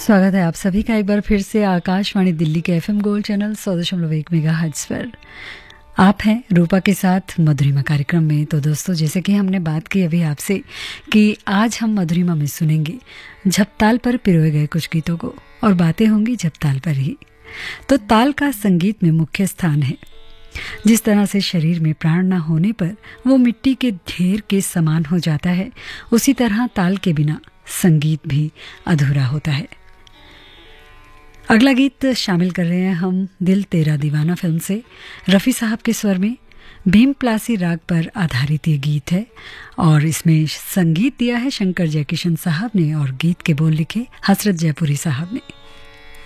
स्वागत है आप सभी का एक बार फिर से आकाशवाणी दिल्ली के एफएम गोल्ड चैनल 100.1 मेगाहर्ट्ज़ पर। आप हैं रूपा के साथ मधुरिमा कार्यक्रम में। तो दोस्तों, जैसे कि हमने बात की अभी आपसे कि आज हम मधुरिमा में सुनेंगे झपताल पर पिरोए गए कुछ गीतों को, और बातें होंगी झपताल पर ही। तो ताल का संगीत में मुख्य स्थान है। जिस तरह से शरीर में प्राण न होने पर वो मिट्टी के ढेर के समान हो जाता है, उसी तरह ताल के बिना संगीत भी अधूरा होता है। अगला गीत शामिल कर रहे हैं हम दिल तेरा दीवाना फिल्म से। रफ़ी साहब के स्वर में भीम प्लासी राग पर आधारित ये गीत है, और इसमें संगीत दिया है शंकर जयकिशन साहब ने और गीत के बोल लिखे हसरत जयपुरी साहब ने।